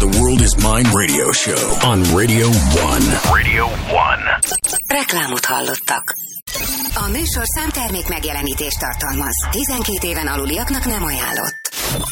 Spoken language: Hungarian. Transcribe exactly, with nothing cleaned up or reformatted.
The World is Mine radio show on Radio One. Radio One. Reklámot hallottak. A műsor számtermék megjelenítést tartalmaz. tizenkét éven aluliaknak nem ajánlott.